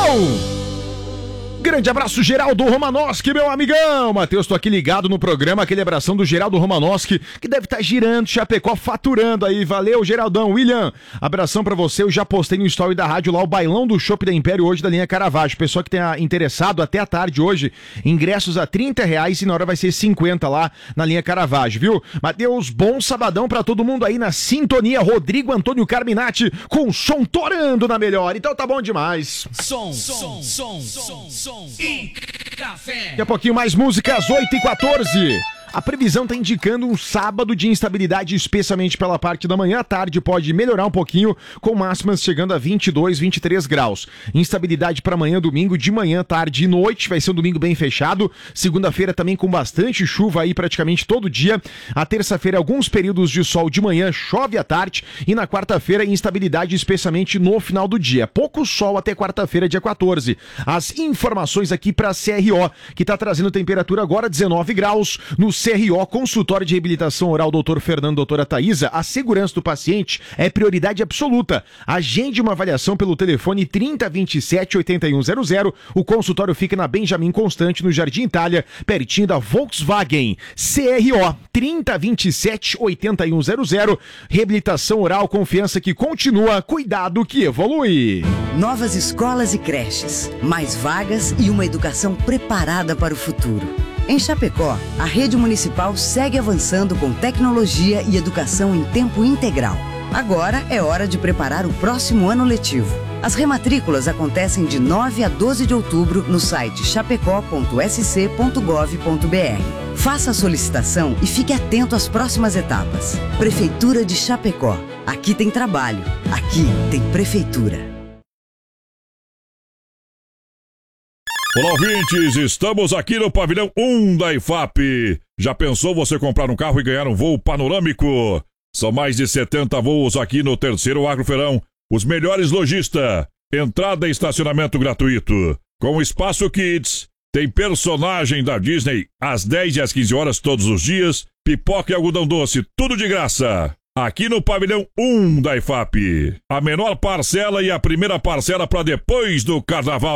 Som! Grande abraço, Geraldo Romanowski, meu amigão. Matheus, tô aqui ligado no programa, aquele abração do Geraldo Romanowski, que deve estar girando, Chapecó, faturando aí. Valeu, Geraldão. William, abração pra você. Eu já postei no story da rádio lá o bailão do Chopp da Império hoje da linha Caravaggio. Pessoal que tenha interessado, até a tarde hoje, ingressos a R$30 e na hora vai ser 50 lá na linha Caravaggio, viu? Matheus, bom sabadão pra todo mundo aí na sintonia. Rodrigo Antônio Carminati com som torando na melhor. Então tá bom demais. Som e café. Daqui a pouquinho mais músicas, 8h14. A previsão está indicando um sábado de instabilidade, especialmente pela parte da manhã. À tarde pode melhorar um pouquinho, com máximas chegando a 22, 23 graus. Instabilidade para amanhã, domingo, de manhã, tarde e noite. Vai ser um domingo bem fechado. Segunda-feira também com bastante chuva aí praticamente todo dia. A terça-feira, alguns períodos de sol de manhã, chove à tarde. E na quarta-feira, instabilidade, especialmente no final do dia. Pouco sol até quarta-feira, dia 14. As informações aqui para a CRO, que está trazendo temperatura agora 19 graus. No CRO, consultório de reabilitação oral, doutor Fernando, doutora Thaisa, a segurança do paciente é prioridade absoluta. Agende uma avaliação pelo telefone 3027-8100. O consultório fica na Benjamin Constante, no Jardim Itália, pertinho da Volkswagen. CRO 3027-8100. Reabilitação oral, confiança que continua, cuidado que evolui. Novas escolas e creches, mais vagas e uma educação preparada para o futuro. Em Chapecó, a rede municipal segue avançando com tecnologia e educação em tempo integral. Agora é hora de preparar o próximo ano letivo. As rematrículas acontecem de 9 a 12 de outubro no site chapecó.sc.gov.br. Faça a solicitação e fique atento às próximas etapas. Prefeitura de Chapecó. Aqui tem trabalho. Aqui tem prefeitura. Olá, ouvintes, estamos aqui no pavilhão 1 da IFAP. Já pensou você comprar um carro e ganhar um voo panorâmico? São mais de 70 voos aqui no terceiro Agrofeirão. Os melhores lojistas. Entrada e estacionamento gratuito. Com Espaço Kids. Tem personagem da Disney às 10 e às 15 horas todos os dias. Pipoca e algodão doce, tudo de graça. Aqui no pavilhão 1 da IFAP. A menor parcela e a primeira parcela para depois do carnaval.